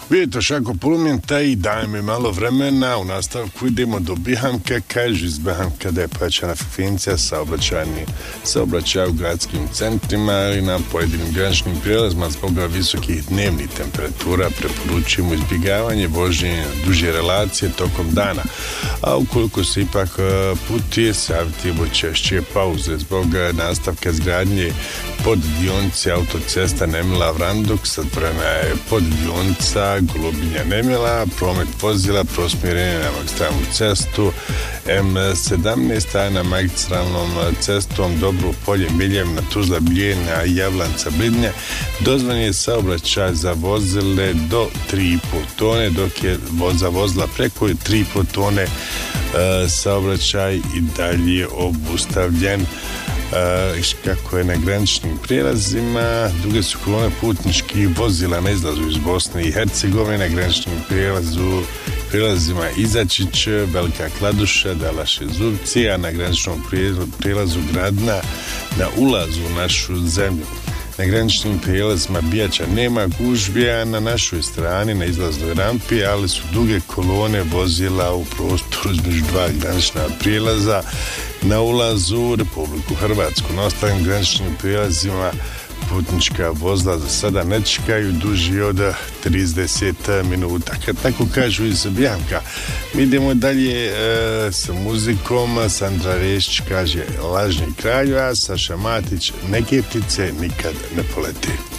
Vidite, Šako Pulumenta i daj mi malo vremena, u nastavku idemo do Bihamka, kaže iz Bihamka da je pojačana frekvencija saobraćaja u gradskim centrima i na pojedinim graničnim prijelazima zbog visokih dnevnih temperatura preporučujemo izbjegavanje vožnje duže relacije tokom dana, a ukoliko se ipak putuje, savjetujemo češće pauze zbog nastavka izgradnje pod dionice autocesta Nemila-Vranduk, zatvorena je pod dionica Golubinja Nemila, promet vozila prosmjeren na magistralnu cestu M17, na magistralnom cestom Dobro Polje Miljevna Tuzla Biljena Javlanca Bidnje dozvoljen je saobraćaj za vozile do 3,5 tone, dok je za vozila preko 3,5 tone saobraćaj i dalje obustavljen. Kako je na graničnim prijelazima, duge su kolone putničkih vozila na izlazu iz Bosne i Hercegovine, na graničnim prijelazima Izačić, Velika Kladuša, Dalaše Zubci, a na graničnom prijelazu Gradna na ulazu u našu zemlju. Na graničnim prijelazima Bijača nema gužbe, a na našoj strani na izlaznoj rampi, ali su duge kolone vozila u prostoru između dva granična prijelaza na ulazu u Republiku Hrvatsku. Na ostalim graničnim prijelazima putnička vozila za sada ne čekaju duži od 30 minuta. Kad tako kažu iz Bihamka, mi idemo dalje sa muzikom. Sandra Rešić kaže Lažni kralj, a Saša Matić Neke ptice nikad ne polete.